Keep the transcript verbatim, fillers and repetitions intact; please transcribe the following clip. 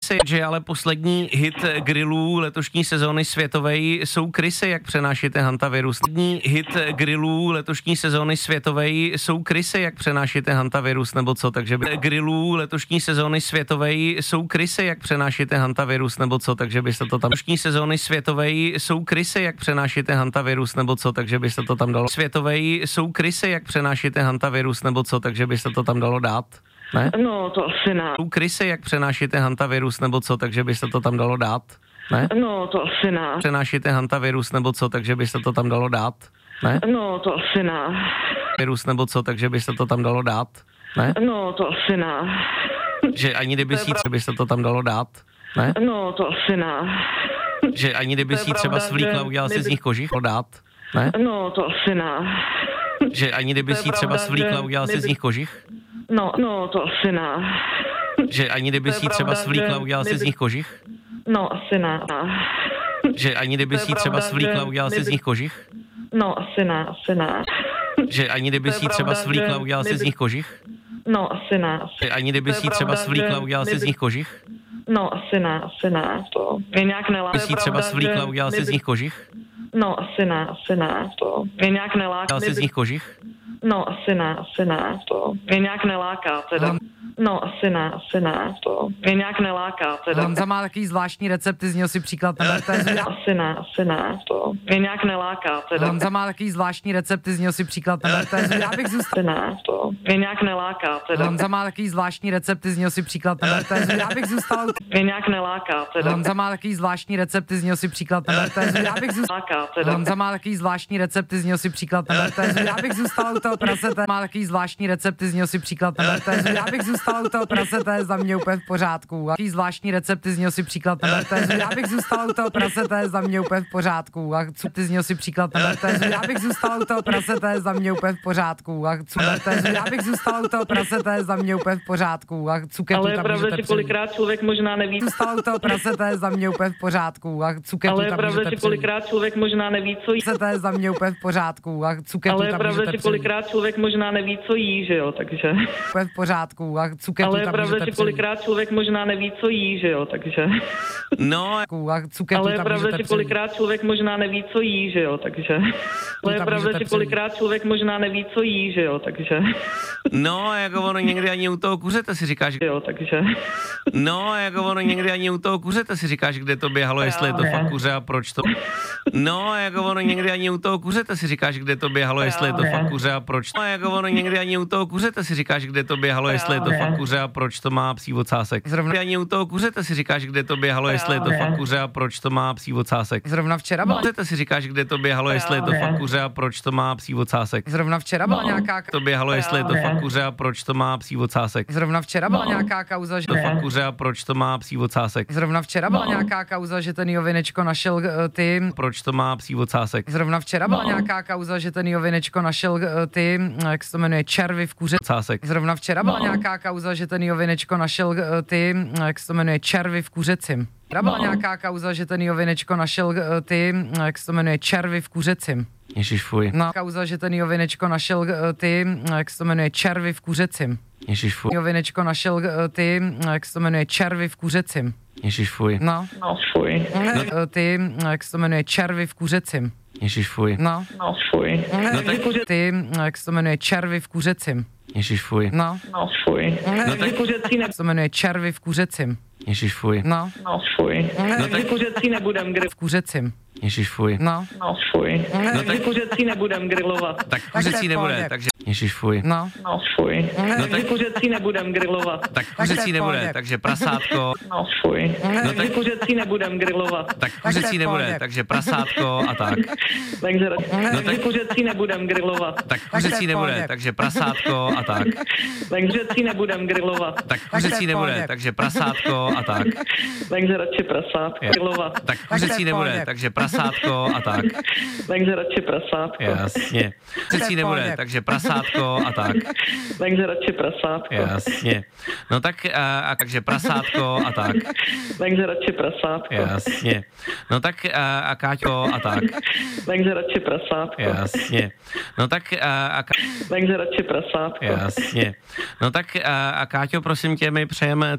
krysy, že ale poslední hit grillů letošní sezóny světové jsou krysy, jak přenášíte hantavirus. Poslední hit grillů letošní sezóny světové jsou krysy, jak přenášíte hantavirus, nebo co, takže by grillů letošní sezóny světové jsou krysy, jak přenášíte hantavirus, nebo co, takže byste to tam letošní sezóny světové jsou krysy, jak přenášíte hantavirus, nebo co, takže byste to tam dalo. Světové jsou krysy, jak přenášíte hantavirus, nebo co, takže byste to tam dalo dát. Ne? No, to asi ne. Jsou krysy, jak přenášíte hantavirus, nebo co, takže byste to tam dalo dát. Ne? No, to asi ne. Přenášíte hantavirus, nebo co, takže byste to tam dalo dát. Ne? No, to asi ne. Virus, nebo co, takže byste to tam dalo dát. Ne? No, to asi ne. Že ani kdyby si třeba byste to tam dalo dát. Ne? No, to asi ne. Že ani kdyby si třeba pravda, svlíkla, že udělal si kdyby- z nich kožich, dát. Ne? No, to asi ne. Že ani kdyby To je si třeba pravda, svlíkla, že udělal si z kdyby- nich kožich. No, no, to asi ne. Že ani kdyby To je si třeba pravda, svlíkla, že udělal si z kdyby- nich kožich. No, asi ne. Že ani kdyby To je si třeba pravda, svlíkla, že udělal si z kdyby- nich kožich. No, asi ne, asi ne. Že ani kdyby To je si třeba pravda, svlíkla, že udělal si z kdyby- nich kožich. No, asi ne. Asi. Že ani kdyby To je si třeba pravda, svlíkla, že udělal si z kdyby- nich kožich. No, asi ne, asi ne. To je nějak neláká. Kdyby si třeba svlíkla, udělal si z nich kožich. No, asi ne, asi ne. To je nějak neláká. Udělal si z nich kožich. No, asi ne, asi ne. To je nějak neláká teda. No, asi ne, asi ne. To je nějak neláká teda. Honza má takový zvláštní recepty, z něho si příklad neberte. Asi ne, asi ne. To je nějak neláká teda. Honza má takový zvláštní recepty, z něho si příklad neberte. Já bych zůstal. Asi ne, to je nějak neláká teda. Honza má takový zvláštní recepty, z něho si příklad neberte. Já bych zůstal. Je nějak neláká teda. Honza má takový zvláštní recepty, z něho si příklad neberte. Já bych zůstal. Láká teda. Honza má takový zvláštní recepty, z něho si příklad neberte. Já bych zůstal u toho prasete. Má takový zvláštní recepty, z něho si příklad neberte. Já bych zůstal u toho prasete, za mě úplně v pořádku. Takový zvláštní recepty, z něho si příklad neberte. Já bych zůstal u toho prasete, za mě úplně v pořádku. A co ty z něho si příklad neberte. Já bych zůstal u toho prasete, za mě úplně v pořádku. A co berte, já bych zůstal u toho prasete, za mě úplně v pořádku. A cuketu Ale je tam pravda, můžete že přijít. kolikrát člověk možná neví. Zůstal u toho prasete, za mě úplně v pořádku. A cuketu Ale je tam pravda, můžete že přijít. kolikrát člověk možná neví, co jí. Prasete za mě úplně v pořádku. A cuketu Ale je tam pravda, můžete že přijít. kolikrát člověk možná neví, co jí, že jo, takže. Úplně v pořádku. A cuketu Ale je tam pravda, můžete že přijít. kolikrát člověk možná neví, co jí, že jo, takže. No, A cuketu Ale je tam pravda, můžete že přijít. kolikrát člověk možná neví, co jí, že jo, takže. Ale je tam pravda, můžete že přijít. kolikrát člověk možná neví, co jí, že jo, takže. no, jako ono někdy ani u toho kuřete si říkáš, Jo, takže. no, jako ono někdy ani u toho kuřete si říkáš, kde to běhalo, jestli je to fakt kuře a proč to. No, jako ono někdy ani u toho kuřete si říkáš, kde to běhalo, jestli je to fakt kuře a proč. No, jako ono někdy ani u toho kuřete si říkáš, kde to běhalo, jestli je to fakt kuře a proč to má psí ocásek. Zrovna- Ani u toho kuřete si říkáš, kde to běhalo, jestli je to fakt kuře a proč to má psí ocásek. Zrovna včera byla, Kuřete si říkáš, kde to běhalo, jestli je to fakt kuře a proč to má psí ocásek. zrovna včera byla nějaká To běhalo, jestli je to fakt kuře a proč to má psí ocásek. Zrovna včera byla nějaká kauza, že To fakt kuře a proč to má psí ocásek. Zrovna včera byla nějaká kauza, že ten Jovinečko našel eh, ty. Proč to má psí ocásek. Zrovna včera byla nějaká kauza, že ten Jovinečko našel eh, ty, eh, jak se to jmenuje, červy v kuře. Ocásek. Zrovna včera byla nějaká kauza, že ten Jovinečko našel eh, ty, eh, jak se to jmenuje, červy v kuřecim. Včera byla nějaká kauza, že ten Jovinečko našel eh, ty, eh, jak se to jmenuje, červy v kuřecim. Ježiš fuj. No, kauza, že ten Jovinečko našel eh, ty, eh, jak se to jmenuje, červy v kuřecim. Ježiš fuj. Jovinečko našel eh, ty, eh, jak se to jmenuje, červy v kuřecim. Ježiš fuj. No, No, fuj. Eh, ty, eh, jak se to jmenuje, červy v kuřecim. Ježiš fuj. No, No, fuj. No tak, ty, eh, jak se to jmenuje, červy v kuřecim. Ježiš fuj. No, No, fuj. No tak, Kuřecí ne... jak se to jmenuje, červy v kuřecim. Ježiš fuj. No, No, fuj. No tak, Kuřecí nebudem grilovat. v kuřecim. Ježiš fuj. No, No, fuj. No tak, Kuřecí nebudem grilovat. tak to je kuřecí v nebude, pohodě. takže Ježiš fuj. no, No, fuj. No tak, Kuřecí nebudem grilovat. tak to je kuřecí v nebude, pohodě. takže prasátko. No, fuj. No tak, Kuřecí nebudem grilovat. tak to je kuřecí v nebude, pohodě. takže prasátko a tak. Takže No tak, kuřecí nebudem grilovat. tak to je kuřecí v nebude, pohodě. takže prasátko a tak. Takže si nebudem grilovat. Tak to je kuřecí v nebude, pohodě. takže prasátko a tak. Takže radši prasátko. Grilovat. Tak to je kuřecí v nebude, pohodě. takže prasátko a tak. Takže radši prasátko. Jasně. Kuřecí v nebude, pohodě. takže prasátko a tak. Takže radši prasátko. Jasně. No tak, a, a takže prasátko a tak. Takže radši prasátko. Jasně. No tak, a, a Káťo a tak. Takže radši prasátko. Jasně. No tak, a, a, Ká- Takže radši prasátko. jasně. No tak, a, a Káťo, prosím tě, my přejeme